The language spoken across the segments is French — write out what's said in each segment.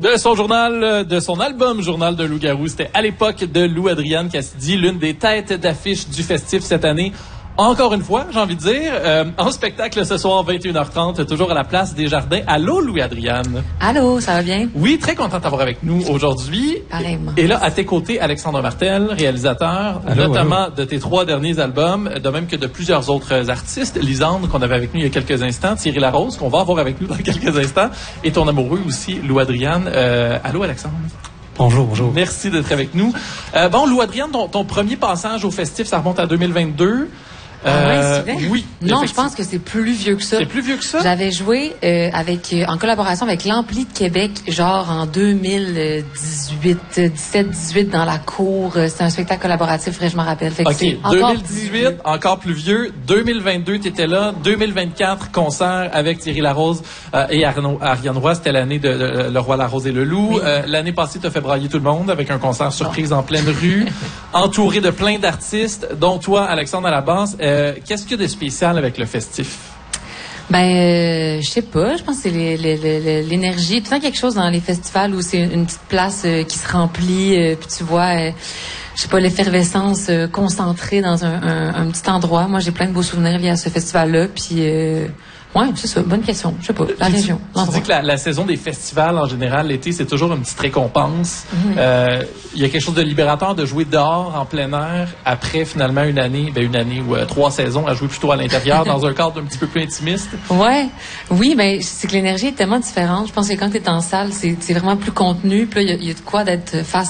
De son album Journal d'un loup-garou. C'était à l'époque de Lou-Adriane Cassidy, l'une des têtes d'affiche du festif cette année. Encore une fois, j'ai envie de dire, en spectacle ce soir, 21h30, toujours à la place des Jardins. Allô, Louis-Adriane. Allô, ça va bien? Oui, très content d'avoir avec nous aujourd'hui. Pareillement. Et là, à tes côtés, Alexandre Martel, réalisateur, notamment de tes 3 derniers albums, de même que de plusieurs autres artistes. Lisandre, qu'on avait avec nous il y a quelques instants. Thierry Larose, qu'on va avoir avec nous dans quelques instants. Et ton amoureux aussi, Louis-Adriane. Allô, Alexandre. Bonjour, bonjour. Merci d'être avec nous. Bon, Louis-Adriane, ton premier passage au festif, ça remonte à 2022. C'est vrai? Oui. Non, je pense que c'est plus vieux que ça. C'est plus vieux que ça? J'avais joué en collaboration avec l'Ampli de Québec, genre en 17-18 dans la cour. C'est un spectacle collaboratif, je me rappelle. Fait que OK, 2018, encore plus vieux. 2022, tu étais là. 2024, concert avec Thierry Larose et Ariane Roy. C'était l'année de Le Roi, la Rose et le Loup. Oui. L'année passée, tu as fait brailler tout le monde avec un concert surprise en pleine rue, entouré de plein d'artistes, dont toi, Alexandre, à la basse. Qu'est-ce qu'il y a de spécial avec le festif? Je sais pas. Je pense que c'est l'énergie. Tout le temps quelque chose dans les festivals où c'est une petite place qui se remplit, puis tu vois, je sais pas, l'effervescence concentrée dans un petit endroit. Moi, j'ai plein de beaux souvenirs liés à ce festival-là, puis ouais, c'est ça. Bonne question. Je sais pas. La région. Tu dis que la saison des festivals, en général, l'été, c'est toujours une petite récompense. Il y a quelque chose de libérateur de jouer dehors, en plein air, après, finalement, une année ou 3 saisons à jouer plutôt à l'intérieur, dans un cadre un petit peu plus intimiste. Ouais. Oui, c'est que l'énergie est tellement différente. Je pense que quand tu es en salle, c'est vraiment plus contenu. Puis là, il y a de quoi d'être face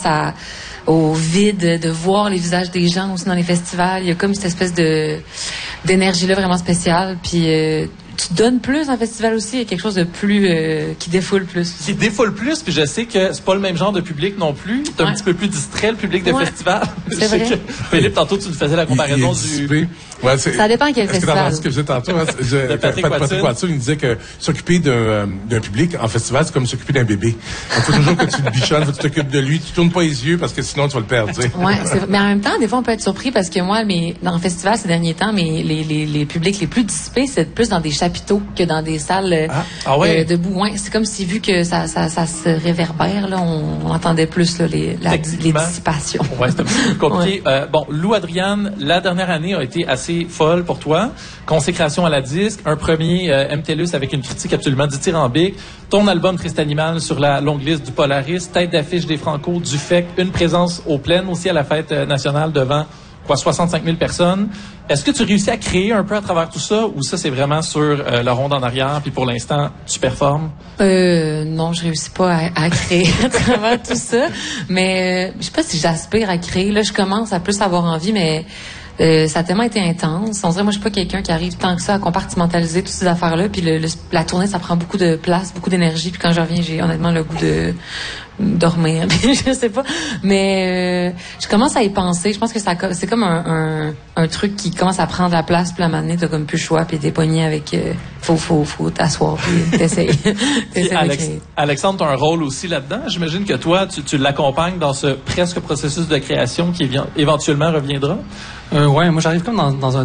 au vide, de voir les visages des gens aussi dans les festivals. Il y a comme cette espèce d'énergie-là vraiment spéciale. Puis tu donnes plus en festival aussi. Il y a quelque chose de plus qui défoule plus. Qui défoule plus, puis je sais que c'est pas le même genre de public non plus. T'es un petit peu plus distrait, le public de festival. C'est vrai. Philippe, tantôt, tu nous faisais la comparaison du... Ouais, ça dépend quel festival. Ce que je disais tantôt, Patrick Watson, il me disait que s'occuper d'un public en festival, c'est comme s'occuper d'un bébé. Il faut toujours que tu le bichonnes, faut que tu t'occupes de lui, tu tournes pas les yeux parce que sinon tu vas le perdre. Ouais, mais en même temps, des fois on peut être surpris parce que moi, dans le festival ces derniers temps, les publics les plus dissipés, c'est plus dans des chapiteaux que dans des salles debout. Ouais, c'est comme si vu que ça se réverbère, là, on entendait plus là, les dissipations. Ouais, c'est un petit peu compliqué. Ouais. Bon, Lou-Adriane, la dernière année a été assez folle pour toi. Consécration à la disque, un premier MTLUS avec une critique absolument dithyrambique, ton album Triste Animal sur la longue liste du Polaris, tête d'affiche des Franco, du FEC, une présence au Plaines aussi à la fête nationale devant 65 000 personnes. Est-ce que tu réussis à créer un peu à travers tout ça ou ça c'est vraiment sur la ronde en arrière puis pour l'instant tu performes? Non, je réussis pas à créer à travers tout ça, mais je sais pas si j'aspire à créer. Là, je commence à plus avoir envie, mais ça a tellement été intense. On dirait, moi, je suis pas quelqu'un qui arrive tant que ça à compartimentaliser toutes ces affaires-là. Puis la tournée, ça prend beaucoup de place, beaucoup d'énergie. Puis quand je reviens, j'ai honnêtement le goût de dormir. Je sais pas. Mais je commence à y penser. Je pense que c'est comme un truc qui commence à prendre la place. Puis à un moment donné, t'as comme plus le choix. Puis t'es poigné avec... faut t'asseoir. Puis t'essayes. Alexandre, t'as un rôle aussi là-dedans. J'imagine que toi, tu l'accompagnes dans ce presque processus de création qui éventuellement reviendra. Ouais, moi j'arrive comme dans un